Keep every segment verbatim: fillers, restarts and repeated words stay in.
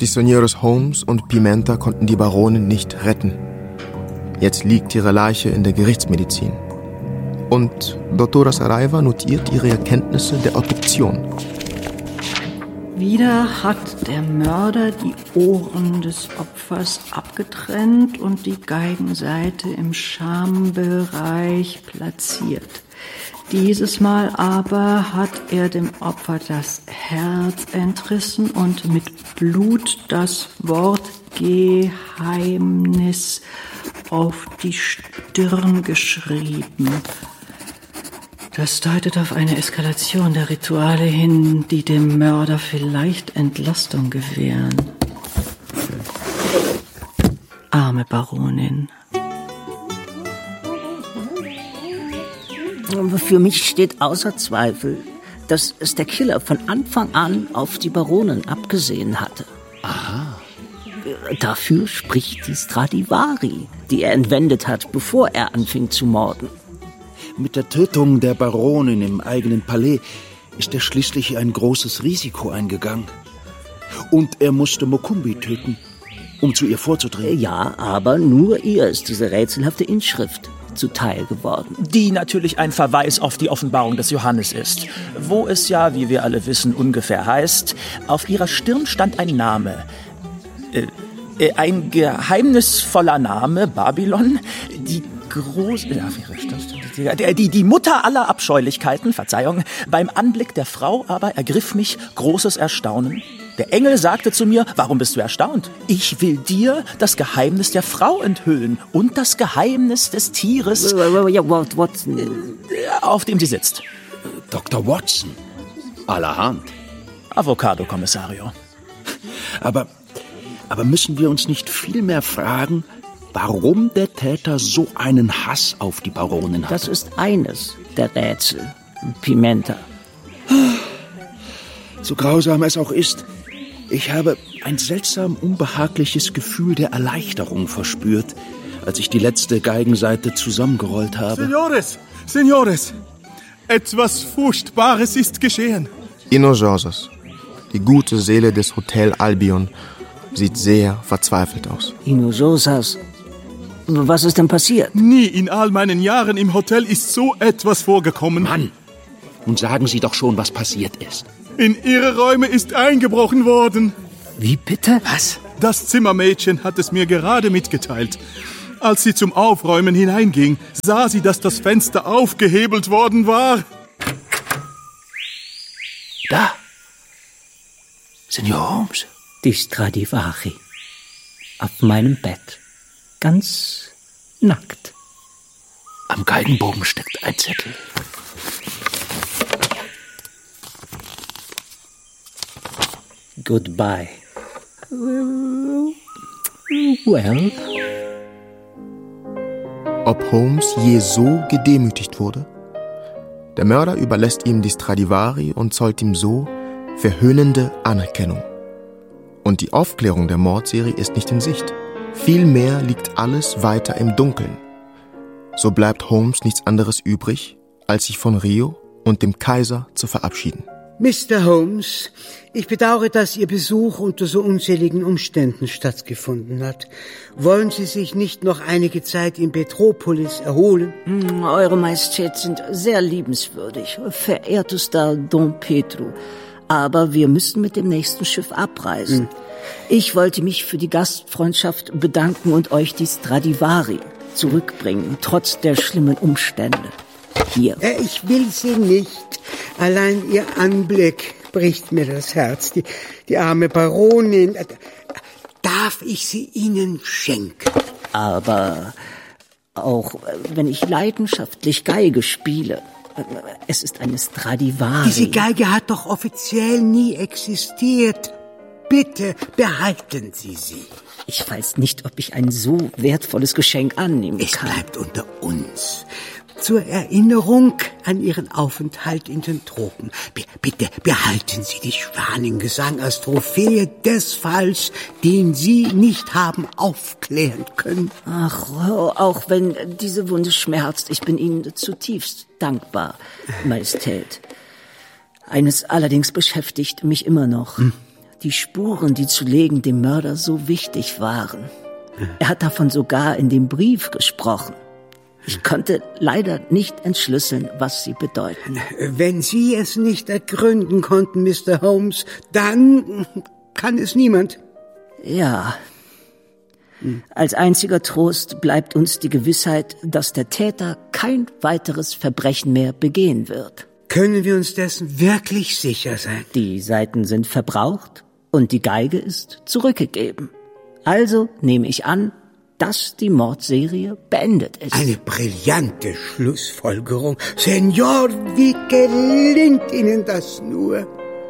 Die Señores Holmes und Pimenta konnten die Baronin nicht retten. Jetzt liegt ihre Leiche in der Gerichtsmedizin. Und Doktor Saraiva notiert ihre Erkenntnisse der Obduktion. Wieder hat der Mörder die Ohren des Opfers abgetrennt und die Geigensaite im Schambereich platziert. Dieses Mal aber hat er dem Opfer das Herz entrissen und mit Blut das Wort Geheimnis auf die Stirn geschrieben. Das deutet auf eine Eskalation der Rituale hin, die dem Mörder vielleicht Entlastung gewähren. Arme Baronin. Für mich steht außer Zweifel, dass es der Killer von Anfang an auf die Baronin abgesehen hatte. Aha. Dafür spricht die Stradivari, die er entwendet hat, bevor er anfing zu morden. Mit der Tötung der Baronin im eigenen Palais ist er schließlich ein großes Risiko eingegangen. Und er musste Mokumbi töten, um zu ihr vorzudringen. Ja, aber nur ihr ist diese rätselhafte Inschrift zuteil geworden. Die natürlich ein Verweis auf die Offenbarung des Johannes ist, wo es ja, wie wir alle wissen, ungefähr heißt, auf ihrer Stirn stand ein Name. Äh, äh, ein geheimnisvoller Name, Babylon, die große... Ja, die, die, die Mutter aller Abscheulichkeiten, Verzeihung, beim Anblick der Frau aber ergriff mich großes Erstaunen. Der Engel sagte zu mir, warum bist du erstaunt? Ich will dir das Geheimnis der Frau enthüllen und das Geheimnis des Tieres, Watson, auf dem sie sitzt. Doktor Watson, allerhand. Avocado, Kommissario. Aber, aber müssen wir uns nicht vielmehr fragen, warum der Täter so einen Hass auf die Baronin hat? Das ist eines der Rätsel, Pimenta. So grausam es auch ist, ich habe ein seltsam unbehagliches Gefühl der Erleichterung verspürt, als ich die letzte Geigensaite zusammengerollt habe. Señores, Señores, etwas Furchtbares ist geschehen. Ino Jorges, die gute Seele des Hotel Albion, sieht sehr verzweifelt aus. Ino Jorges, was ist denn passiert? Nie in all meinen Jahren im Hotel ist so etwas vorgekommen. Mann, nun sagen Sie doch schon, was passiert ist. In Ihre Räume ist eingebrochen worden. Wie bitte? Was? Das Zimmermädchen hat es mir gerade mitgeteilt. Als sie zum Aufräumen hineinging, sah sie, dass das Fenster aufgehebelt worden war. Da. Senor Holmes. Die Stradivari. Auf meinem Bett. Ganz nackt. Am Geigenbogen steckt ein Zettel. Goodbye. Well. Ob Holmes je so gedemütigt wurde? Der Mörder überlässt ihm die Stradivari und zollt ihm so verhöhnende Anerkennung. Und die Aufklärung der Mordserie ist nicht in Sicht. Vielmehr liegt alles weiter im Dunkeln. So bleibt Holmes nichts anderes übrig, als sich von Rio und dem Kaiser zu verabschieden. Mister Holmes, ich bedauere, dass Ihr Besuch unter so unzähligen Umständen stattgefunden hat. Wollen Sie sich nicht noch einige Zeit in Petropolis erholen? Mm, Eure Majestät sind sehr liebenswürdig, verehrtester Don Pedro. Aber wir müssen mit dem nächsten Schiff abreisen. Hm. Ich wollte mich für die Gastfreundschaft bedanken und euch die Stradivari zurückbringen, trotz der schlimmen Umstände. Hier. Ich will sie nicht. Allein Ihr Anblick bricht mir das Herz. Die, die arme Baronin. Darf ich sie Ihnen schenken? Aber auch wenn ich leidenschaftlich Geige spiele, es ist eine Stradivari. Diese Geige hat doch offiziell nie existiert. Bitte behalten Sie sie. Ich weiß nicht, ob ich ein so wertvolles Geschenk annehmen es kann. Es bleibt unter uns. Zur Erinnerung an Ihren Aufenthalt in den Tropen. B- bitte behalten Sie die Schwanengesang als Trophäe des Falls, den Sie nicht haben aufklären können. Ach, auch wenn diese Wunde schmerzt, ich bin Ihnen zutiefst dankbar, Majestät. Eines allerdings beschäftigt mich immer noch. Hm? Die Spuren, die zu legen, dem Mörder so wichtig waren. Er hat davon sogar in dem Brief gesprochen. Ich konnte leider nicht entschlüsseln, was sie bedeuten. Wenn Sie es nicht ergründen konnten, Mister Holmes, dann kann es niemand. Ja. Als einziger Trost bleibt uns die Gewissheit, dass der Täter kein weiteres Verbrechen mehr begehen wird. Können wir uns dessen wirklich sicher sein? Die Saiten sind verbraucht und die Geige ist zurückgegeben. Also nehme ich an, dass die Mordserie beendet ist. Eine brillante Schlussfolgerung. Senor, wie gelingt Ihnen das nur?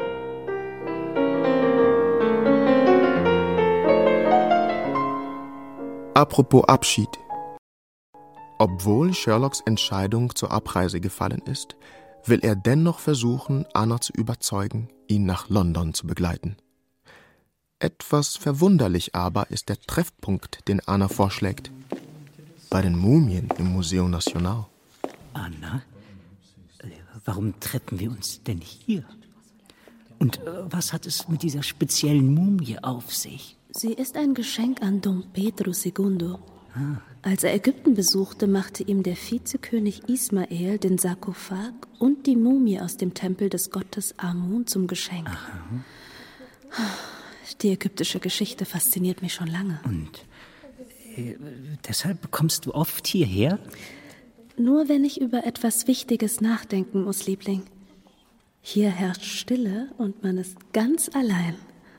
Apropos Abschied. Obwohl Sherlocks Entscheidung zur Abreise gefallen ist, will er dennoch versuchen, Anna zu überzeugen, ihn nach London zu begleiten. Etwas verwunderlich aber ist der Treffpunkt, den Anna vorschlägt. Bei den Mumien im Museum National. Anna, warum treffen wir uns denn hier? Und was hat es mit dieser speziellen Mumie auf sich? Sie ist ein Geschenk an Dom Pedro Segundo. Ah. Als er Ägypten besuchte, machte ihm der Vizekönig Ismael den Sarkophag und die Mumie aus dem Tempel des Gottes Amun zum Geschenk. Aha. Die ägyptische Geschichte fasziniert mich schon lange. Und äh, deshalb kommst du oft hierher? Nur wenn ich über etwas Wichtiges nachdenken muss, Liebling. Hier herrscht Stille und man ist ganz allein.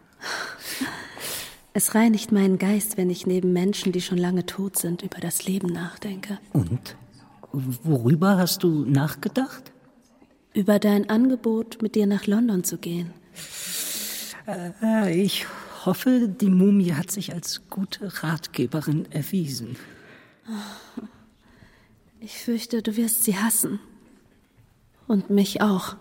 Es reinigt meinen Geist, wenn ich neben Menschen, die schon lange tot sind, über das Leben nachdenke. Und? Worüber hast du nachgedacht? Über dein Angebot, mit dir nach London zu gehen. Äh, ich hoffe, die Mumie hat sich als gute Ratgeberin erwiesen. Ich fürchte, du wirst sie hassen. Und mich auch.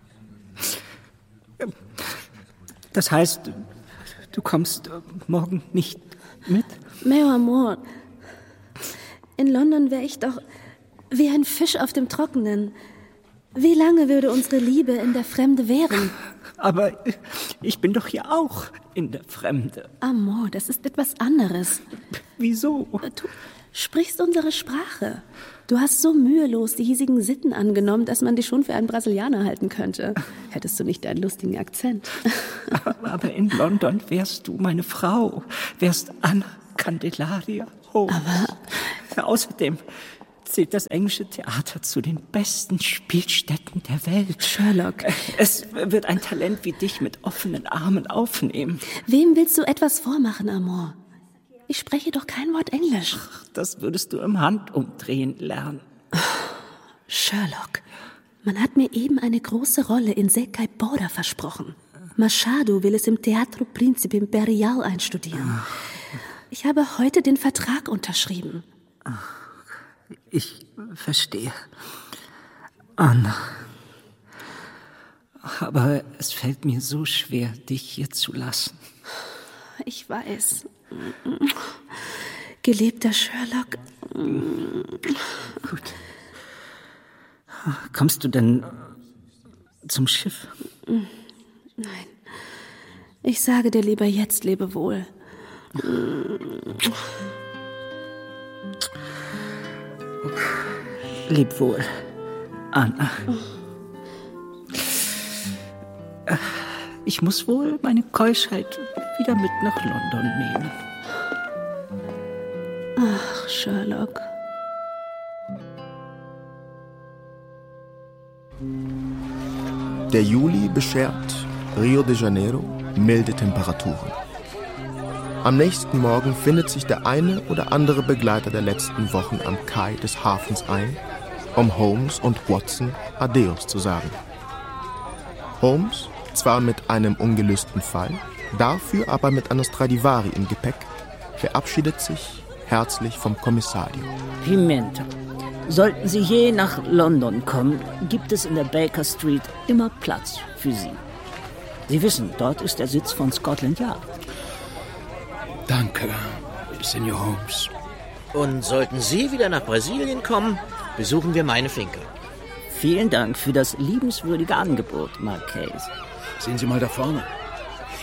Das heißt, du kommst morgen nicht mit? Meu amor, in London wäre ich doch wie ein Fisch auf dem Trockenen. Wie lange würde unsere Liebe in der Fremde währen? Aber ich bin doch hier auch in der Fremde. Amor, das ist etwas anderes. Wieso? Du sprichst unsere Sprache. Du hast so mühelos die hiesigen Sitten angenommen, dass man dich schon für einen Brasilianer halten könnte. Hättest du nicht einen lustigen Akzent. Aber in London wärst du meine Frau. Wärst Anna Candelaria Holmes. Aber außerdem zählt das englische Theater zu den besten Spielstätten der Welt. Sherlock. Es wird ein Talent wie dich mit offenen Armen aufnehmen. Wem willst du etwas vormachen, Amor? Ich spreche doch kein Wort Englisch. Ach, das würdest du im Handumdrehen lernen. Sherlock, man hat mir eben eine große Rolle in Sekkai Border versprochen. Machado will es im Teatro Príncipe Imperial einstudieren. Ich habe heute den Vertrag unterschrieben. Ich verstehe. Anna. Aber es fällt mir so schwer, dich hier zu lassen. Ich weiß. Geliebter Sherlock. Gut. Kommst du denn zum Schiff? Nein. Ich sage dir lieber jetzt Lebewohl. Leb wohl, Anna. Ich muss wohl meine Keuschheit wieder mit nach London nehmen. Ach, Sherlock. Der Juli beschert Rio de Janeiro milde Temperaturen. Am nächsten Morgen findet sich der eine oder andere Begleiter der letzten Wochen am Kai des Hafens ein, um Holmes und Watson Adios zu sagen. Holmes, zwar mit einem ungelösten Fall, dafür aber mit einer Stradivari im Gepäck, verabschiedet sich herzlich vom Kommissario. Pimenta, sollten Sie je nach London kommen, gibt es in der Baker Street immer Platz für Sie. Sie wissen, dort ist der Sitz von Scotland Yard. Danke, Senor Holmes. Und sollten Sie wieder nach Brasilien kommen, besuchen wir meine Finca. Vielen Dank für das liebenswürdige Angebot, Marquez. Sehen Sie mal da vorne.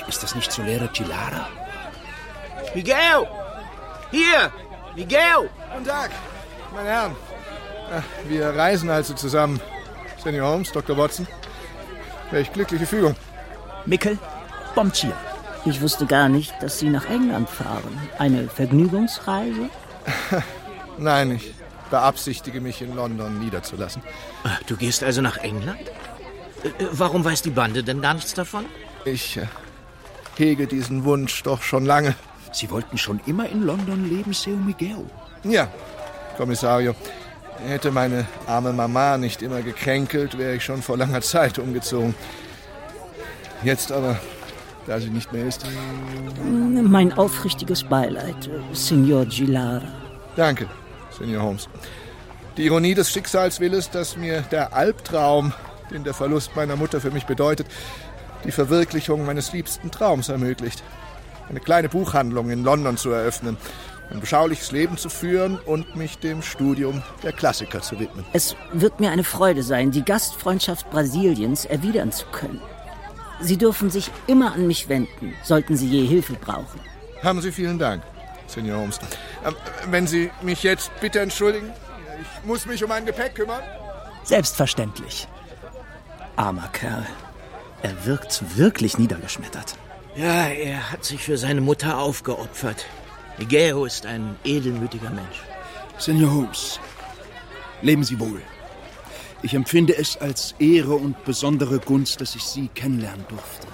Ist das nicht Solera Gilara? Miguel! Hier! Miguel! Guten Tag, meine Herren. Wir reisen also zusammen. Senior Holmes, Doktor Watson. Welch glückliche Fügung. Mikkel, Bomchir. Ich wusste gar nicht, dass Sie nach England fahren. Eine Vergnügungsreise? Nein, ich beabsichtige, mich in London niederzulassen. Du gehst also nach England? Warum weiß die Bande denn gar nichts davon? Ich äh, hege diesen Wunsch doch schon lange. Sie wollten schon immer in London leben, Seu Miguel? Ja, Kommissario. Hätte meine arme Mama nicht immer gekränkelt, wäre ich schon vor langer Zeit umgezogen. Jetzt aber, da sie nicht mehr ist... Mein aufrichtiges Beileid, Signor Gilara. Danke, Senior Holmes. Die Ironie des Schicksals will es, dass mir der Albtraum, den der Verlust meiner Mutter für mich bedeutet, die Verwirklichung meines liebsten Traums ermöglicht. Eine kleine Buchhandlung in London zu eröffnen, ein beschauliches Leben zu führen und mich dem Studium der Klassiker zu widmen. Es wird mir eine Freude sein, die Gastfreundschaft Brasiliens erwidern zu können. Sie dürfen sich immer an mich wenden, sollten Sie je Hilfe brauchen. Haben Sie vielen Dank, Senior Holmes. Ähm, wenn Sie mich jetzt bitte entschuldigen, ich muss mich um mein Gepäck kümmern. Selbstverständlich. Armer Kerl. Er wirkt wirklich niedergeschmettert. Ja, er hat sich für seine Mutter aufgeopfert. Miguel ist ein edelmütiger Mensch. Senior Holmes, leben Sie wohl. Ich empfinde es als Ehre und besondere Gunst, dass ich Sie kennenlernen durfte.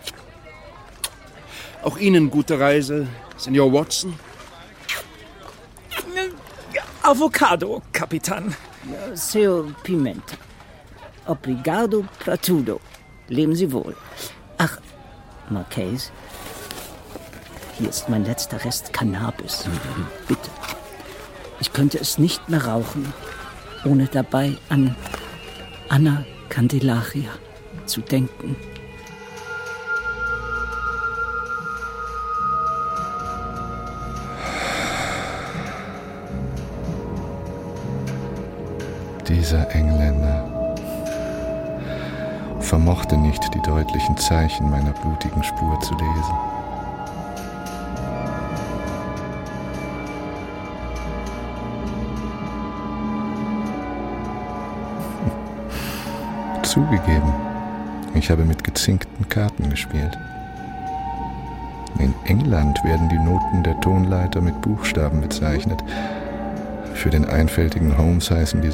Auch Ihnen gute Reise, Senior Watson. Avocado, Kapitän. Seu Pimenta. Obrigado pra tudo. Leben Sie wohl. Ach, Marquez, hier ist mein letzter Rest Cannabis. Mhm. Bitte. Ich könnte es nicht mehr rauchen, ohne dabei an Anna Candelaria zu denken. Dieser Engländer vermochte nicht, die deutlichen Zeichen meiner blutigen Spur zu lesen. Zugegeben, ich habe mit gezinkten Karten gespielt. In England werden die Noten der Tonleiter mit Buchstaben bezeichnet. Für den einfältigen Holmes heißen diese